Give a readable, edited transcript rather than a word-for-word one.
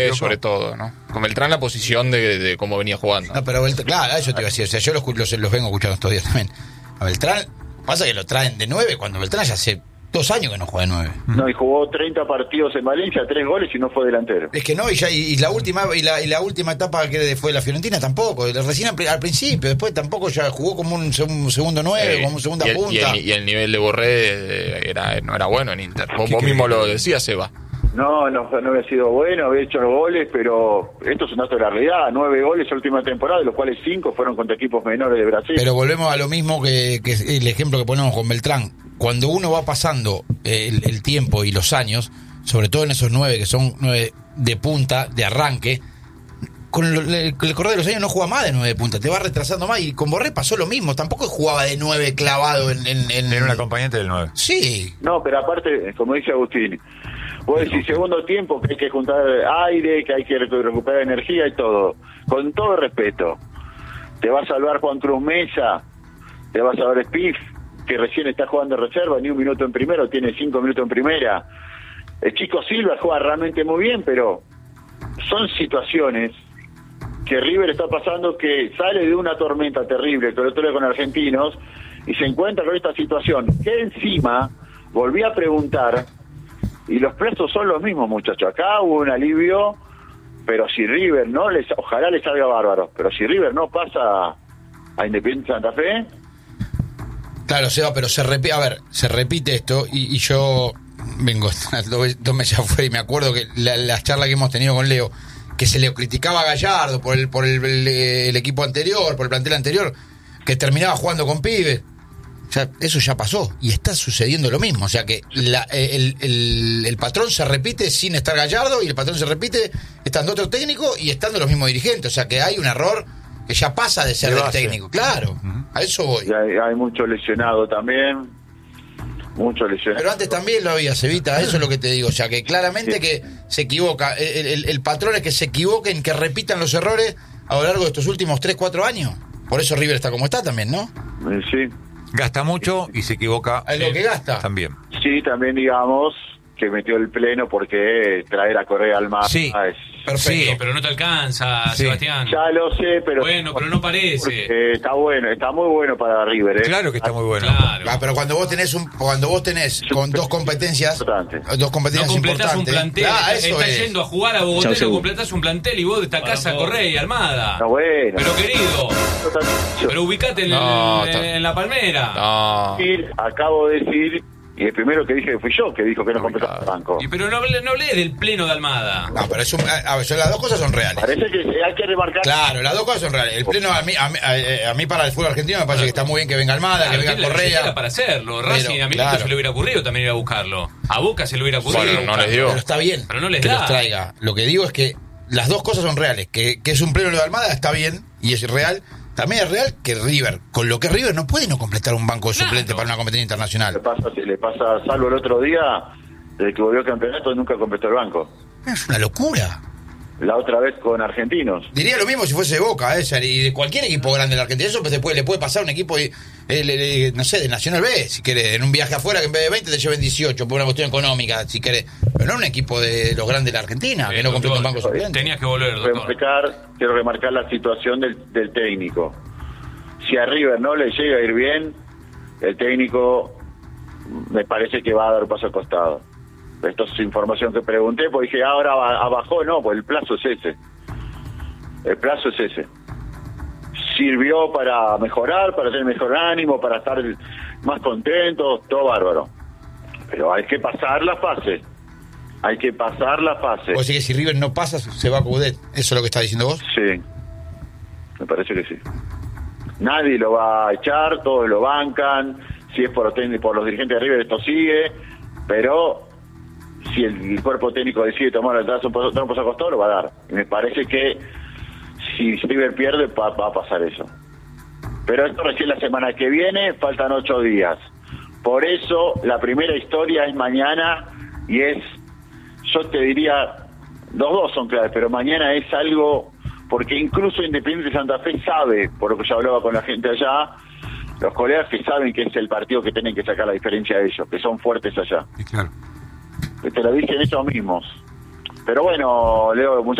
sobre todo, ¿no? Con Beltrán la posición de cómo venía jugando. No, pero Beltrán, claro, eso te iba a decir. O sea, yo los vengo escuchando estos días también. A Beltrán, pasa que lo traen de 9 cuando Beltrán ya hace 2 años que no juega de 9. No, y jugó 30 partidos en Valencia, 3 goles y no fue delantero. Es que no, y la última etapa que fue la Fiorentina tampoco, recién al principio, después tampoco ya jugó como un segundo 9, como un segunda punta. Y el nivel de Borré no era bueno en Inter. Vos mismo lo decías, Seba. No había sido bueno, había hecho goles, pero esto es un dato de la realidad. 9 goles la última temporada, de los cuales 5 fueron contra equipos menores de Brasil. Pero volvemos a lo mismo que el ejemplo que ponemos con Beltrán. Cuando uno va pasando el tiempo y los años, sobre todo en esos 9 que son 9 de punta, de arranque, con el correr de los años no juega más de 9 de punta, te va retrasando más. Y con Borré pasó lo mismo, tampoco jugaba de 9 clavado en un acompañante del 9. Sí. No, pero aparte, como dice Agustín, vos decís segundo tiempo que hay que juntar aire, que hay que recuperar energía y todo. Con todo respeto, te va a salvar Juan Cruz Mesa, te va a salvar Spiff, que recién está jugando reserva, ni un minuto en primero, tiene 5 minutos en primera. El Chico Silva juega realmente muy bien, pero son situaciones que River está pasando, que sale de una tormenta terrible, sobre todo con Argentinos, y se encuentra con esta situación, que encima, volví a preguntar, y los plazos son los mismos, muchachos. Acá hubo un alivio, pero si River ojalá les salga bárbaro, pero si River no pasa a Independiente Santa Fe... Claro, Seba, pero se repite esto, y yo vengo 2 meses afuera y me acuerdo que la charla que hemos tenido con Leo, que se le criticaba a Gallardo por el equipo anterior, por el plantel anterior, que terminaba jugando con pibes. O sea, eso ya pasó y está sucediendo lo mismo. O sea que el patrón se repite sin estar Gallardo, y el patrón se repite estando otro técnico y estando los mismos dirigentes. O sea que hay un error que ya pasa de ser del técnico. Claro, a eso voy. Y hay mucho lesionado también. Mucho lesionado. Pero antes también lo había, Cevita, eso es lo que te digo. O sea que claramente que se equivoca. El patrón es que se equivoquen, que repitan los errores a lo largo de estos últimos 3-4 años. Por eso River está como está también, ¿no? Sí. Gasta mucho y se equivoca. Es lo que gasta. También. Sí, también digamos que metió el pleno porque traer a Correa al mar es... Perfecto. Sí, pero no te alcanza, Sebastián. Ya lo sé, pero... Bueno, pero no parece. Está bueno, está muy bueno para River, ¿eh? Claro que está muy bueno. Claro. Pero cuando vos tenés con 2 competencias... No completás un plantel. Estás yendo a jugar a Bogotá, no completás un plantel y vos destacás a Correa y Armada. Está bueno. Pero querido, pero ubicate en la palmera. No. Acabo de decir... Y el primero que dije fui yo, que dijo que no completaba el banco. Pero no hablé del pleno de Almada. No, pero las 2 cosas son reales. Parece que hay que remarcar... Claro, las 2 cosas son reales. El pleno, a mí para el fútbol argentino me parece que está muy bien que venga Almada, que venga Correa. Era para hacerlo. Racing a Milito se le hubiera ocurrido también ir a buscarlo. A Boca se le hubiera ocurrido. Bueno, no les dio. Pero está bien. Pero no les que da. los traiga. Lo que digo es que las 2 cosas son reales. Que es un pleno de Almada, está bien, y es real. También es real que River, con lo que River no puede no completar un banco de suplente para una competencia internacional. Le pasa a Salvo el otro día, desde que volvió al campeonato nunca completó el banco. Es una locura. La otra vez con Argentinos. Diría lo mismo si fuese de Boca, y de cualquier equipo grande de la Argentina. Eso le puede pasar a un equipo, no sé, de Nacional B, si querés, en un viaje afuera, que en vez de 20 te lleven 18, por una cuestión económica, si querés. Pero no un equipo de los grandes de la Argentina, que no completa un banco suplente. Tenías que volver, doctor. Quiero remarcar la situación del técnico. Si a River no le llega a ir bien, el técnico me parece que va a dar un paso al costado. Esto es información que pregunté, porque dije, ahora bajó, no, pues el plazo es ese. El plazo es ese. Sirvió para mejorar, para tener mejor ánimo, para estar más contentos, todo bárbaro. Pero hay que pasar la fase. Hay que pasar la fase. ¿Vos decís que si River no pasa, se va a Coudet? ¿Eso es lo que estás diciendo vos? Sí, me parece que sí. Nadie lo va a echar, todos lo bancan. Si es por los dirigentes de River, esto sigue. Pero si el cuerpo técnico decide tomar el trazo, un paso a costado, lo va a dar. Y me parece que si River pierde, va a pasar eso. Pero esto recién la semana que viene, faltan 8 días. Por eso, la primera historia es mañana y yo te diría, los 2 son claves, pero mañana es algo, porque incluso Independiente Santa Fe sabe, por lo que yo hablaba con la gente allá, los colegas que saben que es el partido que tienen que sacar la diferencia de ellos, que son fuertes allá. Y claro. Te lo dicen ellos mismos. Pero bueno, Leo,